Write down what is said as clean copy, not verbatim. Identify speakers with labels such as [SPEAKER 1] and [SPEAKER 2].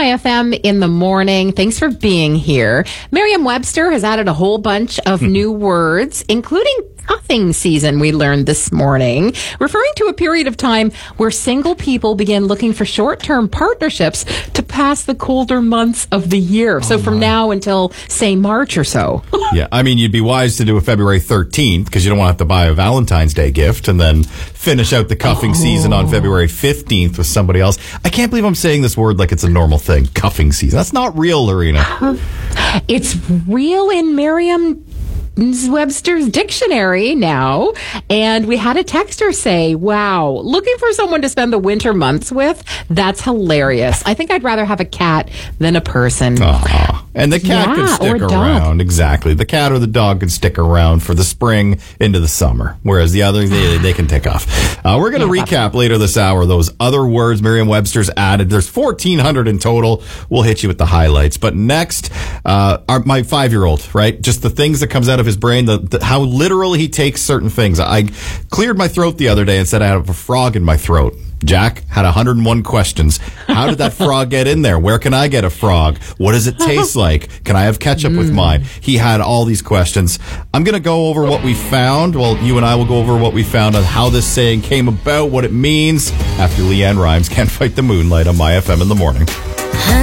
[SPEAKER 1] MyFM in the morning. Thanks for being here. Merriam-Webster has added a whole bunch of new words, including cuffing season, we learned this morning, referring to a period of time where single people begin looking for short-term partnerships to pass the colder months of the year. So from now until, say, March or so.
[SPEAKER 2] Yeah, I mean, you'd be wise to do a February 13th because you don't want to have to buy a Valentine's Day gift and then finish out the cuffing season on February 15th with somebody else. I can't believe I'm saying this word like it's a normal thing, cuffing season. That's not real, Lorena.
[SPEAKER 1] It's real in Merriam-Webster's dictionary now. And we had a texter say, wow, looking for someone to spend the winter months with? That's hilarious. I think I'd rather have a cat than a person.
[SPEAKER 2] And the cat could stick around. Exactly. The cat or the dog could stick around for the spring into the summer, whereas the other, they can take off. We're going to recap later this hour those other words Merriam-Webster's added. There's 1,400 in total. We'll hit you with the highlights. But next, my 5-year-old, right? Just the things that comes out of his brain, how literal he takes certain things. I cleared my throat the other day and said I have a frog in my throat. Jack had 101 questions. How did that frog get in there? Where can I get a frog? What does it taste like? Can I have ketchup with mine? He had all these questions. I'm going to go over what we found. Well, you and I will go over what we found on how this saying came about, what it means, after Leanne Rimes Can't Fight the Moonlight on MyFM in the morning.